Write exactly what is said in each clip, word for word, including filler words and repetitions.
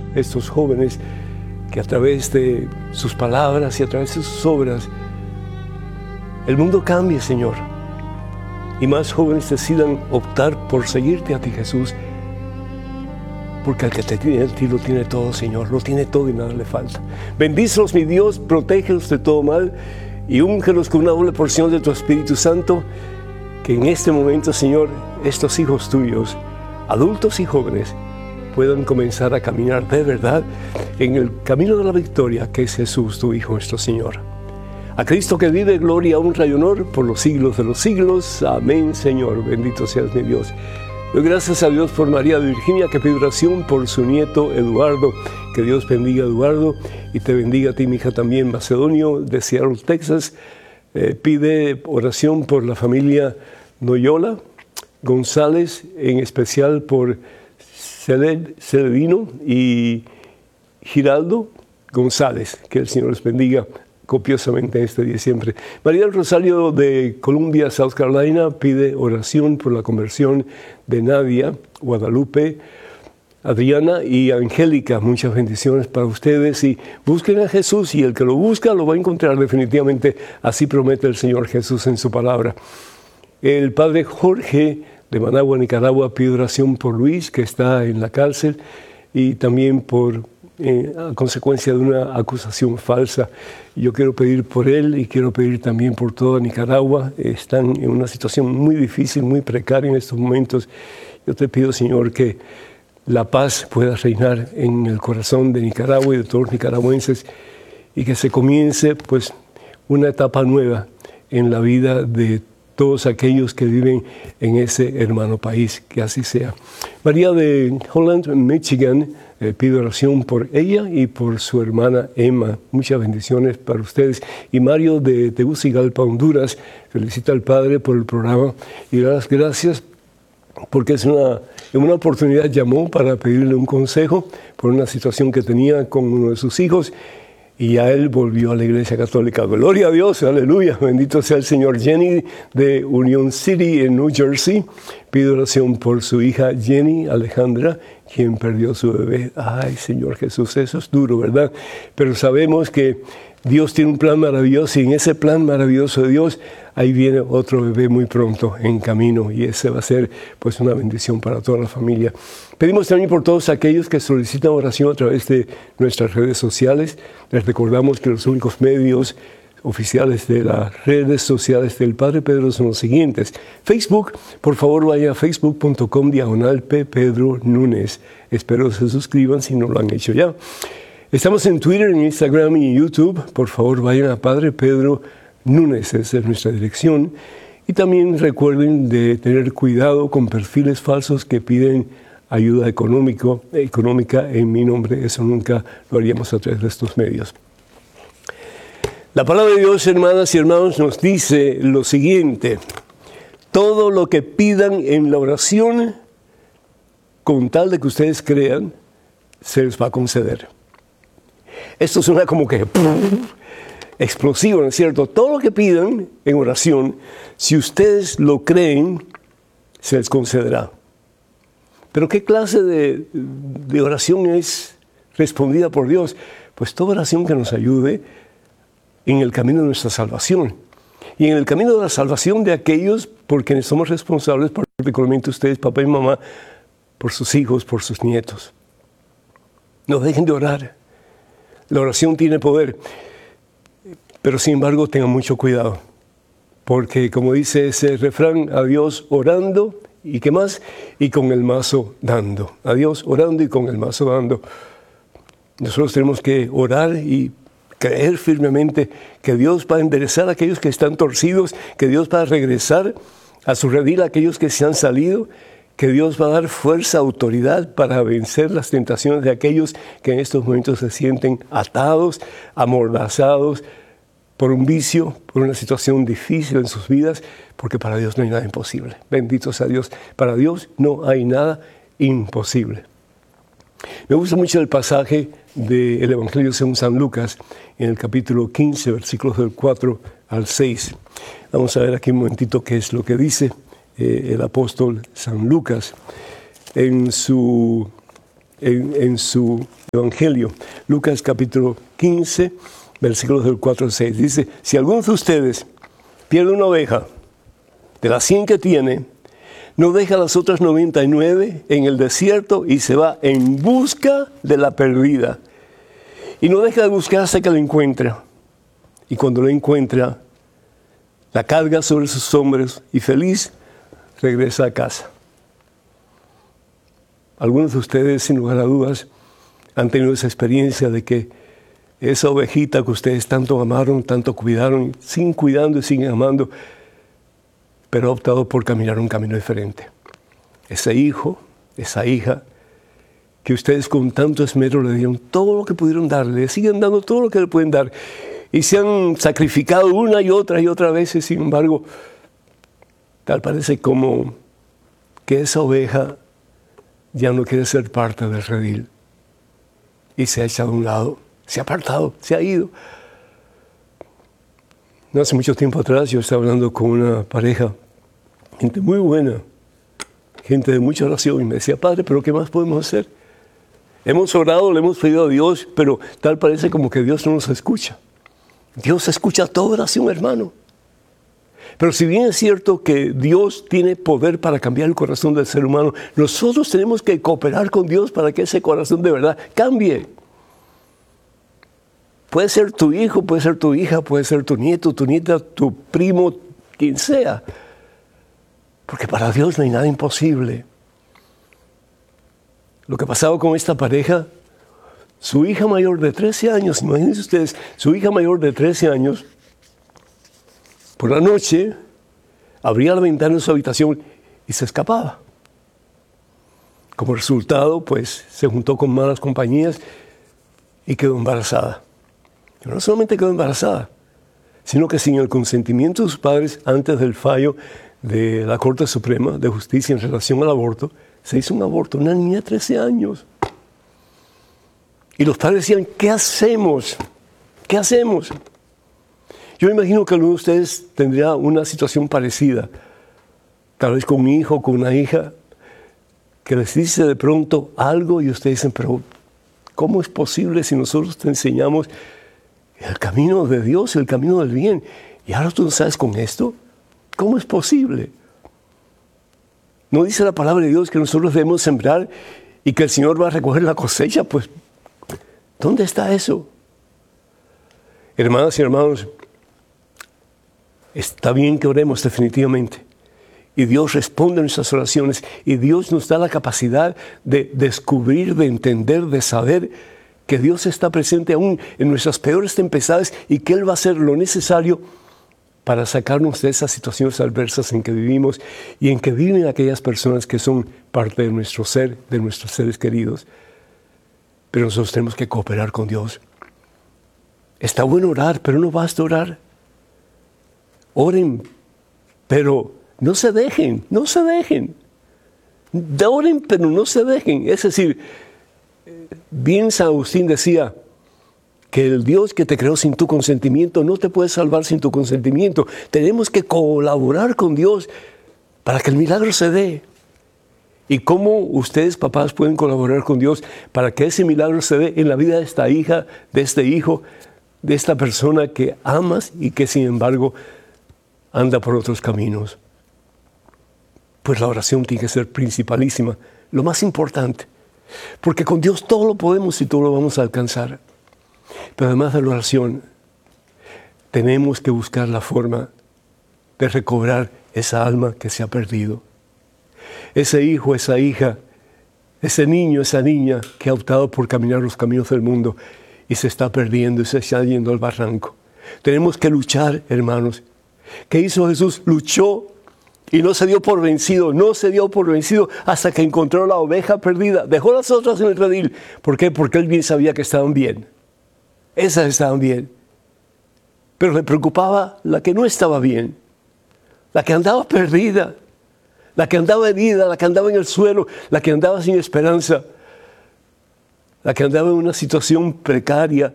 estos jóvenes, que a través de sus palabras y a través de sus obras, el mundo cambie, Señor, y más jóvenes decidan optar por seguirte a ti, Jesús, porque al que te tiene a ti lo tiene todo, Señor, lo tiene todo y nada le falta. Bendícelos, mi Dios, protégelos de todo mal y úngelos con una doble porción de tu Espíritu Santo, que en este momento, Señor, estos hijos tuyos, adultos y jóvenes, puedan comenzar a caminar de verdad en el camino de la victoria, que es Jesús, tu Hijo, nuestro Señor. A Cristo que vive, gloria, honra y honor por los siglos de los siglos. Amén, Señor. Bendito seas, mi Dios. Doy gracias a Dios por María de Virginia, que pide oración por su nieto Eduardo. Que Dios bendiga a Eduardo y te bendiga a ti, mi hija, también. Macedonio de Seattle, Texas, eh, pide oración por la familia Noyola González, en especial por Celedino y Giraldo González. Que el Señor les bendiga copiosamente este día siempre. María del Rosario de Columbia, South Carolina, pide oración por la conversión de Nadia, Guadalupe, Adriana y Angélica. Muchas bendiciones para ustedes y busquen a Jesús, y el que lo busca lo va a encontrar definitivamente. Así promete el Señor Jesús en su palabra. El padre Jorge de Managua, Nicaragua, pide oración por Luis, que está en la cárcel, y también por Eh, a consecuencia de una acusación falsa. Yo quiero pedir por él y quiero pedir también por toda Nicaragua. Están en una situación muy difícil, muy precaria en estos momentos. Yo te pido, Señor, que la paz pueda reinar en el corazón de Nicaragua y de todos los nicaragüenses, y que se comience pues una etapa nueva en la vida de todos aquellos que viven en ese hermano país. Que así sea. María de Holland, Michigan, Eh, pido oración por ella y por su hermana Emma. Muchas bendiciones para ustedes. Y Mario de Tegucigalpa, Honduras, felicita al Padre por el programa y le da las gracias porque es una, en una oportunidad llamó para pedirle un consejo por una situación que tenía con uno de sus hijos, y a él volvió a la Iglesia Católica. Gloria a Dios, aleluya, bendito sea el Señor. Jenny de Union City, en New Jersey, pide oración por su hija Jenny Alejandra, quien perdió su bebé. Ay, Señor Jesús, eso es duro, ¿verdad? Pero sabemos que Dios tiene un plan maravilloso, y en ese plan maravilloso de Dios, ahí viene otro bebé muy pronto en camino, y ese va a ser pues una bendición para toda la familia. Pedimos también por todos aquellos que solicitan oración a través de nuestras redes sociales. Les recordamos que los únicos medios oficiales de las redes sociales del Padre Pedro son los siguientes. Facebook, por favor vaya a facebook punto com diagonal P Pedro Núñez. Espero se suscriban si no lo han hecho ya. Estamos en Twitter, en Instagram y en YouTube. Por favor vayan a Padre Pedro Núñez, esa es nuestra dirección. Y también recuerden de tener cuidado con perfiles falsos que piden ayuda económico, económica en mi nombre. Eso nunca lo haríamos a través de estos medios. La palabra de Dios, hermanas y hermanos, nos dice lo siguiente: todo lo que pidan en la oración, con tal de que ustedes crean, se les va a conceder. Esto suena como que explosivo, ¿no es cierto? Todo lo que pidan en oración, si ustedes lo creen, se les concederá. Pero ¿qué clase de, de oración es respondida por Dios? Pues toda oración que nos ayude en el camino de nuestra salvación, y en el camino de la salvación de aquellos por quienes somos responsables, particularmente ustedes, papá y mamá, por sus hijos, por sus nietos. No dejen de orar. La oración tiene poder, pero sin embargo tengan mucho cuidado, porque como dice ese refrán, a Dios orando, ¿y qué más? Y con el mazo dando. A Dios orando y con el mazo dando. Nosotros tenemos que orar y creer firmemente que Dios va a enderezar a aquellos que están torcidos, que Dios va a regresar a su redil a aquellos que se han salido, que Dios va a dar fuerza, autoridad para vencer las tentaciones de aquellos que en estos momentos se sienten atados, amordazados por un vicio, por una situación difícil en sus vidas, porque para Dios no hay nada imposible. Bendito sea Dios. Para Dios no hay nada imposible. Me gusta mucho el pasaje del Evangelio según San Lucas, en el capítulo quince, versículos del cuatro al seis. Vamos a ver aquí un momentito qué es lo que dice eh, el apóstol San Lucas en su en, en su Evangelio. Lucas capítulo quince, versículos del cuatro al seis. Dice, si alguno de ustedes pierde una oveja de las cien que tiene, no deja las otras noventa y nueve en el desierto y se va en busca de la perdida. Y no deja de buscar hasta que la encuentra. Y cuando la encuentra, la carga sobre sus hombros y feliz regresa a casa. Algunos de ustedes, sin lugar a dudas, han tenido esa experiencia de que esa ovejita que ustedes tanto amaron, tanto cuidaron, siguen cuidando y siguen amando, pero ha optado por caminar un camino diferente. Ese hijo, esa hija, que ustedes con tanto esmero le dieron todo lo que pudieron darle, le siguen dando todo lo que le pueden dar, y se han sacrificado una y otra y otra vez, sin embargo, tal parece como que esa oveja ya no quiere ser parte del redil, y se ha echado a un lado, se ha apartado, se ha ido. No hace mucho tiempo atrás yo estaba hablando con una pareja, gente muy buena, gente de mucha oración, y me decía, padre, ¿pero qué más podemos hacer? Hemos orado, le hemos pedido a Dios, pero tal parece como que Dios no nos escucha. Dios escucha toda oración, hermano. Pero si bien es cierto que Dios tiene poder para cambiar el corazón del ser humano, nosotros tenemos que cooperar con Dios para que ese corazón de verdad cambie. Puede ser tu hijo, puede ser tu hija, puede ser tu nieto, tu nieta, tu primo, quien sea. Porque para Dios no hay nada imposible. Lo que pasaba con esta pareja, su hija mayor de trece años, imagínense ustedes, su hija mayor de trece años, por la noche, abría la ventana de su habitación y se escapaba. Como resultado, pues, se juntó con malas compañías y quedó embarazada. Pero no solamente quedó embarazada, sino que sin el consentimiento de sus padres, antes del fallo de la Corte Suprema de Justicia en relación al aborto, se hizo un aborto, una niña de trece años. Y los padres decían, ¿qué hacemos? ¿Qué hacemos? Yo imagino que alguno de ustedes tendría una situación parecida, tal vez con un hijo, con una hija, que les dice de pronto algo y ustedes dicen, pero ¿cómo es posible si nosotros te enseñamos el camino de Dios, el camino del bien? Y ahora tú no sabes con esto. ¿Cómo es posible? ¿No dice la palabra de Dios que nosotros debemos sembrar y que el Señor va a recoger la cosecha? Pues, ¿dónde está eso? Hermanas y hermanos, está bien que oremos definitivamente. Y Dios responde a nuestras oraciones. Y Dios nos da la capacidad de descubrir, de entender, de saber que Dios está presente aún en nuestras peores tempestades y que Él va a hacer lo necesario para sacarnos de esas situaciones adversas en que vivimos y en que viven aquellas personas que son parte de nuestro ser, de nuestros seres queridos. Pero nosotros tenemos que cooperar con Dios. Está bueno orar, pero no basta orar. Oren, pero no se dejen, no se dejen. Oren, pero no se dejen. Es decir, bien San Agustín decía que el Dios que te creó sin tu consentimiento no te puede salvar sin tu consentimiento. Tenemos que colaborar con Dios para que el milagro se dé. ¿Y cómo ustedes, papás, pueden colaborar con Dios para que ese milagro se dé en la vida de esta hija, de este hijo, de esta persona que amas y que sin embargo anda por otros caminos? Pues la oración tiene que ser principalísima, lo más importante. Porque con Dios todo lo podemos y todo lo vamos a alcanzar. Pero además de la oración, tenemos que buscar la forma de recobrar esa alma que se ha perdido. Ese hijo, esa hija, ese niño, esa niña que ha optado por caminar los caminos del mundo y se está perdiendo y se está yendo al barranco. Tenemos que luchar, hermanos. ¿Qué hizo Jesús? Luchó y no se dio por vencido, no se dio por vencido hasta que encontró la oveja perdida. Dejó las otras en el redil. ¿Por qué? Porque él bien sabía que estaban bien. Esas estaban bien. Pero le preocupaba la que no estaba bien, la que andaba perdida, la que andaba herida, la que andaba en el suelo, la que andaba sin esperanza, la que andaba en una situación precaria,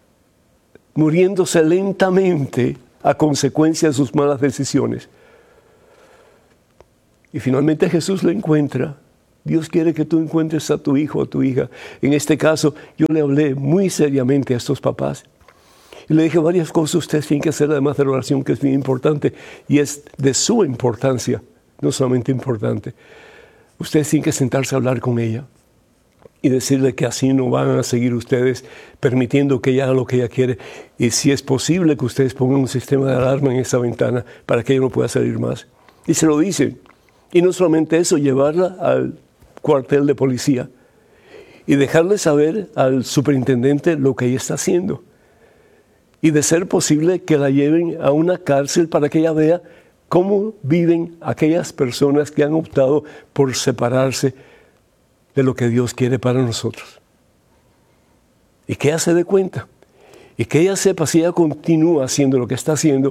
muriéndose lentamente a consecuencia de sus malas decisiones. Y finalmente Jesús la encuentra, Dios quiere que tú encuentres a tu hijo o a tu hija. En este caso, yo le hablé muy seriamente a estos papás. Y le dije varias cosas ustedes tienen que hacer, además de la oración, que es bien importante. Y es de su importancia, no solamente importante. Ustedes tienen que sentarse a hablar con ella y decirle que así no van a seguir ustedes permitiendo que ella haga lo que ella quiere. Y si es posible que ustedes pongan un sistema de alarma en esa ventana para que ella no pueda salir más. Y se lo dicen. Y no solamente eso, llevarla al cuartel de policía y dejarle saber al superintendente lo que ella está haciendo. Y de ser posible que la lleven a una cárcel para que ella vea cómo viven aquellas personas que han optado por separarse de lo que Dios quiere para nosotros. Y que ella se dé cuenta. Y que ella sepa, si ella continúa haciendo lo que está haciendo,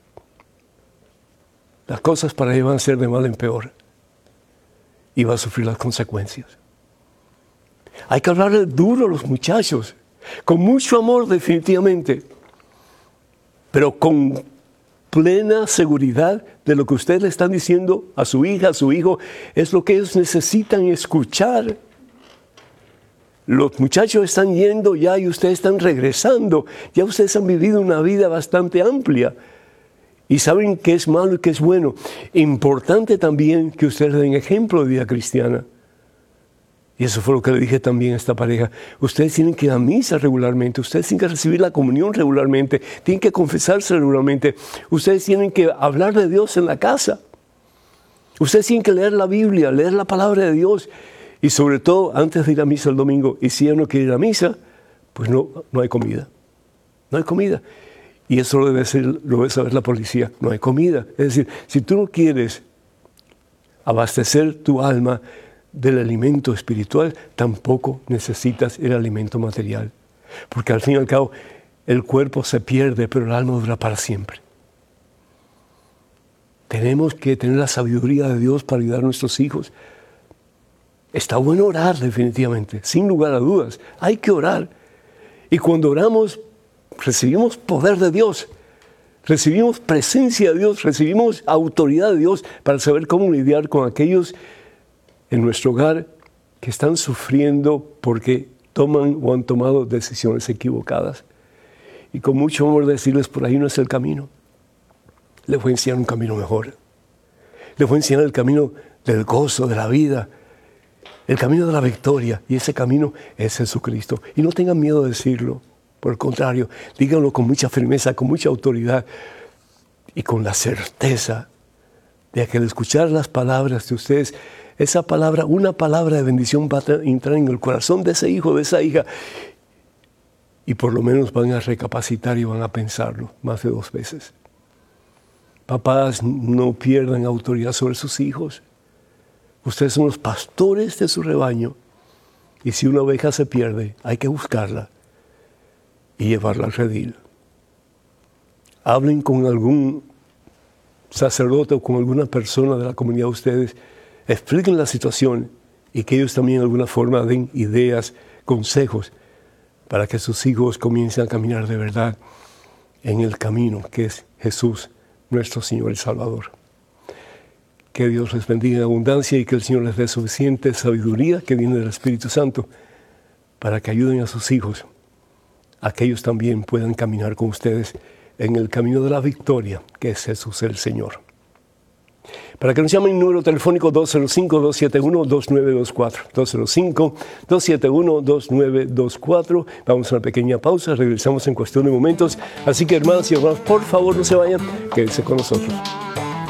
las cosas para ella van a ser de mal en peor. Y va a sufrir las consecuencias. Hay que hablarle duro a los muchachos. Con mucho amor, definitivamente. Pero con plena seguridad de lo que ustedes le están diciendo a su hija, a su hijo, es lo que ellos necesitan escuchar. Los muchachos están yendo ya y ustedes están regresando. Ya ustedes han vivido una vida bastante amplia y saben qué es malo y qué es bueno. Importante también que ustedes den ejemplo de vida cristiana. Y eso fue lo que le dije también a esta pareja. Ustedes tienen que ir a misa regularmente, ustedes tienen que recibir la comunión regularmente, tienen que confesarse regularmente, ustedes tienen que hablar de Dios en la casa. Ustedes tienen que leer la Biblia, leer la palabra de Dios. Y sobre todo, antes de ir a misa el domingo, y si ella no quiere ir a misa, pues no, no hay comida. No hay comida. Y eso lo debe, ser, lo debe saber la policía. No hay comida. Es decir, si tú no quieres abastecer tu alma del alimento espiritual, tampoco necesitas el alimento material. Porque al fin y al cabo, el cuerpo se pierde, pero el alma dura para siempre. Tenemos que tener la sabiduría de Dios para ayudar a nuestros hijos. Está bueno orar definitivamente, sin lugar a dudas. Hay que orar. Y cuando oramos, recibimos poder de Dios. Recibimos presencia de Dios, recibimos autoridad de Dios para saber cómo lidiar con aquellos en nuestro hogar que están sufriendo porque toman o han tomado decisiones equivocadas. Y con mucho amor decirles, por ahí no es el camino. Les voy a enseñar un camino mejor. Les voy a enseñar el camino del gozo, de la vida, el camino de la victoria. Y ese camino es Jesucristo. Y no tengan miedo de decirlo. Por el contrario, díganlo con mucha firmeza, con mucha autoridad y con la certeza de que al escuchar las palabras de ustedes, esa palabra, una palabra de bendición va a entrar en el corazón de ese hijo, de esa hija, y por lo menos van a recapacitar y van a pensarlo más de dos veces. Papás, no pierdan autoridad sobre sus hijos. Ustedes son los pastores de su rebaño, y si una oveja se pierde, hay que buscarla y llevarla al redil. Hablen con algún sacerdote o con alguna persona de la comunidad de ustedes, expliquen la situación y que ellos también de alguna forma den ideas, consejos para que sus hijos comiencen a caminar de verdad en el camino que es Jesús, nuestro Señor y Salvador. Que Dios les bendiga en abundancia y que el Señor les dé suficiente sabiduría que viene del Espíritu Santo para que ayuden a sus hijos a que ellos también puedan caminar con ustedes en el camino de la victoria que es Jesús el Señor. Para que nos llamen, número telefónico dos cero cinco, dos siete uno, dos nueve dos cuatro. dos cero cinco, dos siete uno, dos nueve dos cuatro. Vamos a una pequeña pausa, regresamos en cuestión de momentos. Así que hermanas y hermanos, por favor no se vayan, quédense con nosotros.